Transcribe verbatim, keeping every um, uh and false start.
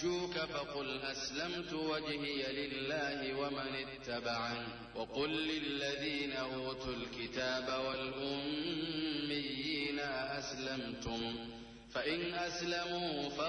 حاجوك فقل أسلمت وجهي لله ومن اتبعني وقل للذين أوتوا الكتاب والأميين أسلمتم فإن أسلموا